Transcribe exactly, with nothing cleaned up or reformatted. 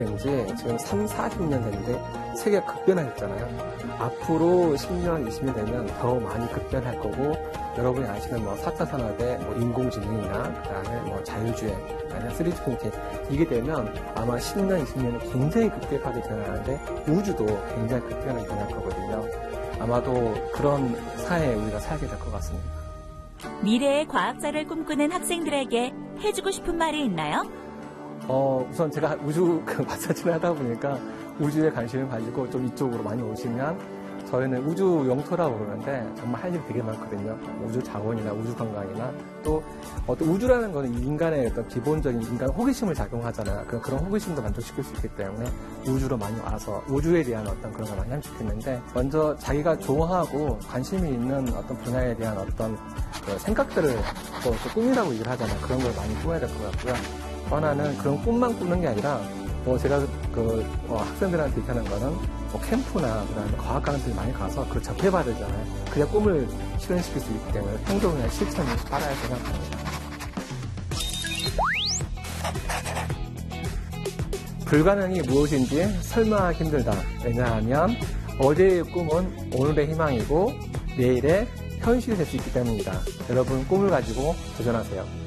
지 지금 삼, 사십 년 됐는데 세계가 급변했잖아요. 앞으로 십 년, 이십 년 되면 더 많이 급변할 거고, 여러분이 아시는 뭐 사 차 산업의 뭐 인공지능이나 그다음에 뭐 자율주행, 아니면 쓰리디 프린팅 이게 되면 아마 십 년, 이십 년은 굉장히 급격하게 변하는데 우주도 굉장히 급변하게 변할 거거든요. 아마도 그런 사회에 우리가 살게 될 것 같습니다. 미래의 과학자를 꿈꾸는 학생들에게 해주고 싶은 말이 있나요? 어, 우선 제가 우주 그 마사지를 하다 보니까 우주에 관심을 가지고 좀 이쪽으로 많이 오시면, 저희는 우주 영토라고 그러는데 정말 할 일이 되게 많거든요. 우주 자원이나 우주 관광이나 또 어떤 우주라는 거는 인간의 어떤 기본적인 인간 호기심을 작용하잖아요. 그런, 그런 호기심도 만족시킬 수 있기 때문에 우주로 많이 와서 우주에 대한 어떤 그런 걸 많이 하면 좋겠는데, 먼저 자기가 좋아하고 관심이 있는 어떤 분야에 대한 어떤 그 생각들을 또, 또 꿈이라고 얘기를 하잖아요. 그런 걸 많이 꾸며야 될 것 같고요. 하나는 그런 꿈만 꾸는 게 아니라, 뭐 제가 그 어, 학생들한테 얘기하는 거는 뭐 캠프나 그다음에 과학 강의들 많이 가서 그걸 접해봐야 되잖아요. 그래야 꿈을 실현시킬 수 있기 때문에 행동이나 실천을 따라야 생각합니다. 불가능이 무엇인지 설명하기 힘들다. 왜냐하면 어제의 꿈은 오늘의 희망이고 내일의 현실이 될 수 있기 때문입니다. 여러분 꿈을 가지고 도전하세요.